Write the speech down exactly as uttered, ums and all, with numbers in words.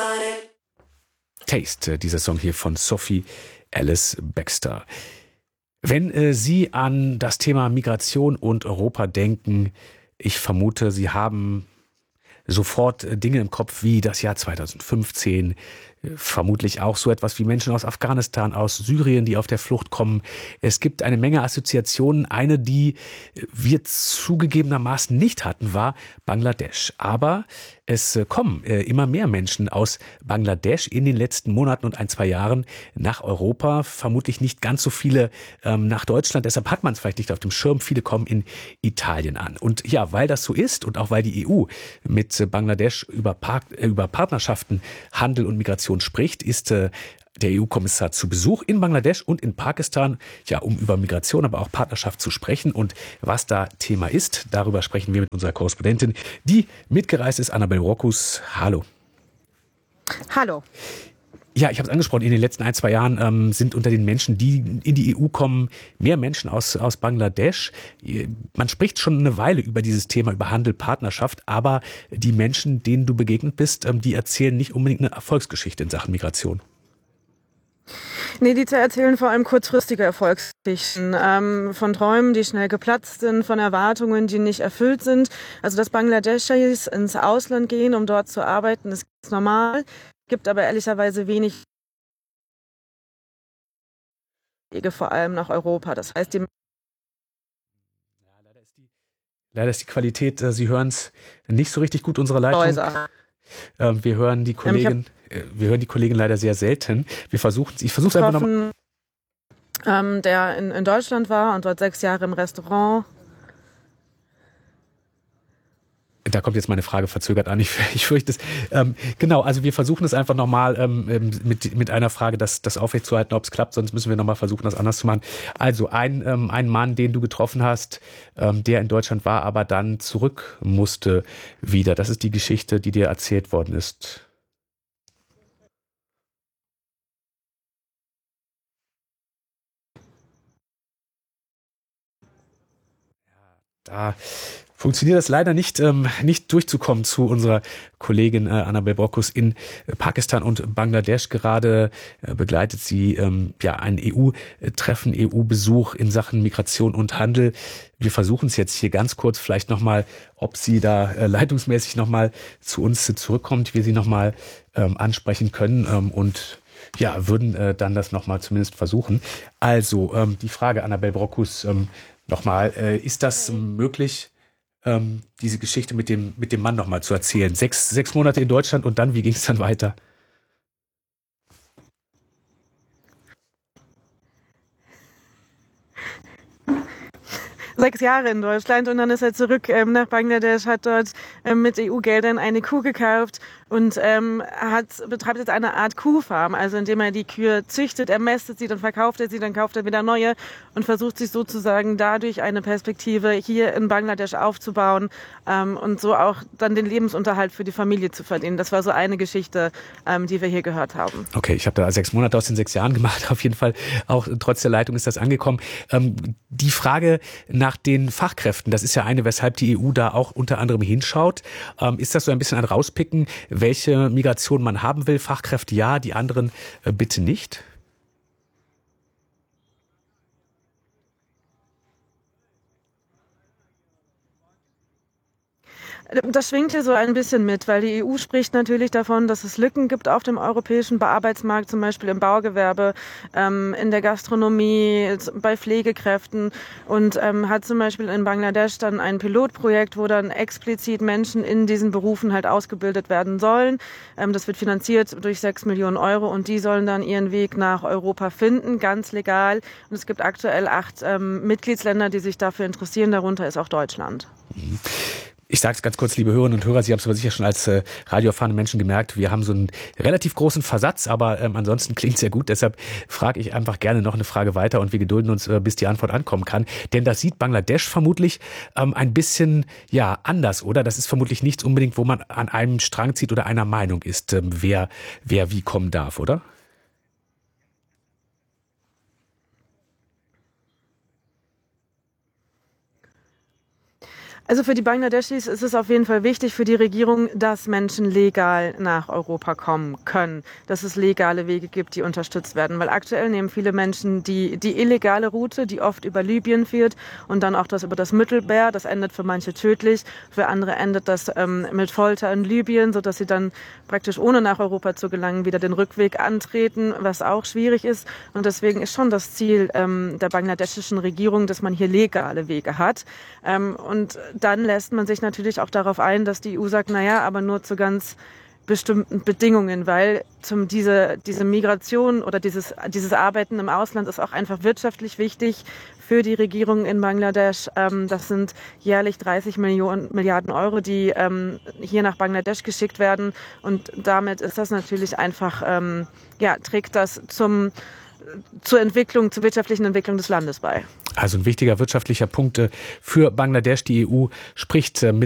Taste, dieser Song hier von Sophie Alice Baxter. Wenn äh, Sie an das Thema Migration und Europa denken, ich vermute, Sie haben sofort äh, Dinge im Kopf wie das Jahr zweitausendfünfzehn, äh, vermutlich auch so etwas wie Menschen aus Afghanistan, aus Syrien, die auf der Flucht kommen. Es gibt eine Menge Assoziationen. Eine, die äh, wir zugegebenermaßen nicht hatten, war Bangladesch. Aber es äh, kommen äh, immer mehr Menschen aus Bangladesch in den letzten Monaten und ein, zwei Jahren nach Europa. Vermutlich nicht ganz so viele ähm, nach Deutschland. Deshalb hat man es vielleicht nicht auf dem Schirm. Viele kommen in Italien an. Und ja, weil das so ist und auch weil die E U mit äh, Bangladesch über, Par- äh, über Partnerschaften, Handel und Migration spricht, ist äh, der E U-Kommissar zu Besuch in Bangladesch und in Pakistan, ja, um über Migration, aber auch Partnerschaft zu sprechen. Und was da Thema ist, darüber sprechen wir mit unserer Korrespondentin, die mitgereist ist, Annabel Rockus. Hallo. Hallo. Ja, ich habe es angesprochen, in den letzten ein, zwei Jahren ähm, sind unter den Menschen, die in die E U kommen, mehr Menschen aus, aus Bangladesch. Man spricht schon eine Weile über dieses Thema, über Handel, Partnerschaft, aber die Menschen, denen du begegnet bist, ähm, die erzählen nicht unbedingt eine Erfolgsgeschichte in Sachen Migration. Nee, die erzählen vor allem kurzfristige Erfolgsgeschichten, ähm, von Träumen, die schnell geplatzt sind, von Erwartungen, die nicht erfüllt sind. Also dass Bangladeschis ins Ausland gehen, um dort zu arbeiten, ist normal, gibt aber ehrlicherweise wenig Wege, vor allem nach Europa. Das heißt, die Leider ist die Qualität, äh, Sie hören es nicht so richtig gut, unsere Leitung. Häuser. Äh, wir hören die Kollegin, äh, wir hören die Kollegin leider sehr selten. Wir versuchen, ich versuche es einfach nochmal. Ähm, der in, in Deutschland war und dort sechs Jahre im Restaurant. Da kommt jetzt meine Frage verzögert an. Ich, ich fürchte es. Ähm, genau, also wir versuchen es einfach nochmal ähm, mit, mit einer Frage, das, das aufrechtzuerhalten, ob es klappt. Sonst müssen wir nochmal versuchen, das anders zu machen. Also ein, ähm, ein Mann, den du getroffen hast, ähm, der in Deutschland war, aber dann zurück musste wieder. Das ist die Geschichte, die dir erzählt worden ist. Da funktioniert das leider nicht, ähm, nicht durchzukommen zu unserer Kollegin äh, Annabel Rockus in äh, Pakistan und Bangladesch. Gerade äh, begleitet sie ähm, ja ein E U-Treffen, E U-Besuch in Sachen Migration und Handel. Wir versuchen es jetzt hier ganz kurz, vielleicht nochmal, ob sie da äh, leitungsmäßig nochmal zu uns äh, zurückkommt, wir sie nochmal ähm, ansprechen können ähm, und ja, würden äh, dann das nochmal zumindest versuchen. Also ähm, die Frage, Annabel Rockus, ähm, nochmal, äh, ist das möglich, ähm, diese Geschichte mit dem, mit dem Mann nochmal zu erzählen? Sechs, sechs Monate in Deutschland und dann, wie ging es dann weiter? Sechs Jahre in Deutschland und dann ist er zurück ähm, nach Bangladesch, hat dort ähm, mit E U-Geldern eine Kuh gekauft und ähm, hat, betreibt jetzt eine Art Kuhfarm, also indem er die Kühe züchtet, er mästet sie, dann verkauft er sie, dann kauft er wieder neue und versucht sich sozusagen dadurch eine Perspektive hier in Bangladesch aufzubauen ähm, und so auch dann den Lebensunterhalt für die Familie zu verdienen. Das war so eine Geschichte, ähm, die wir hier gehört haben. Okay, ich habe da sechs Monate aus den sechs Jahren gemacht, auf jeden Fall. Auch trotz der Leitung ist das angekommen. Ähm, die Frage nach den Fachkräften, das ist ja eine, weshalb die E U da auch unter anderem hinschaut. Ähm, ist das so ein bisschen ein Rauspicken, welche Migration man haben will? Fachkräfte ja, die anderen äh, bitte nicht? Das schwingt hier so ein bisschen mit, weil die E U spricht natürlich davon, dass es Lücken gibt auf dem europäischen Arbeitsmarkt, zum Beispiel im Baugewerbe, ähm, in der Gastronomie, bei Pflegekräften und ähm, hat zum Beispiel in Bangladesch dann ein Pilotprojekt, wo dann explizit Menschen in diesen Berufen halt ausgebildet werden sollen. Ähm, das wird finanziert durch sechs Millionen Euro und die sollen dann ihren Weg nach Europa finden, ganz legal. Und es gibt aktuell acht ähm, Mitgliedsländer, die sich dafür interessieren, darunter ist auch Deutschland. Mhm. Ich sage es ganz kurz, liebe Hörerinnen und Hörer, Sie haben es aber sicher schon als äh, radioerfahrene Menschen gemerkt, wir haben so einen relativ großen Versatz, aber ähm, ansonsten klingt es sehr gut. Deshalb frage ich einfach gerne noch eine Frage weiter und wir gedulden uns, äh, bis die Antwort ankommen kann. Denn das sieht Bangladesch vermutlich ähm, ein bisschen ja anders, oder? Das ist vermutlich nichts unbedingt, wo man an einem Strang zieht oder einer Meinung ist, ähm, wer, wer wie kommen darf, oder? Also für die Bangladeschis ist es auf jeden Fall wichtig für die Regierung, dass Menschen legal nach Europa kommen können, dass es legale Wege gibt, die unterstützt werden. Weil aktuell nehmen viele Menschen die, die illegale Route, die oft über Libyen führt und dann auch das über das Mittelmeer. Das endet für manche tödlich, für andere endet das ähm, mit Folter in Libyen, sodass sie dann praktisch ohne nach Europa zu gelangen wieder den Rückweg antreten, was auch schwierig ist. Und deswegen ist schon das Ziel ähm, der bangladeschischen Regierung, dass man hier legale Wege hat. Ähm, und dann lässt man sich natürlich auch darauf ein, dass die E U sagt, naja, aber nur zu ganz bestimmten Bedingungen, weil zum, diese, diese Migration oder dieses, dieses Arbeiten im Ausland ist auch einfach wirtschaftlich wichtig für die Regierung in Bangladesch. Ähm, das sind jährlich dreißig Millionen, Milliarden Euro, die ähm, hier nach Bangladesch geschickt werden. Und damit ist das natürlich einfach, ähm, ja, trägt das zum zur Entwicklung, zur wirtschaftlichen Entwicklung des Landes bei. Also ein wichtiger wirtschaftlicher Punkt für Bangladesch. Die E U spricht mit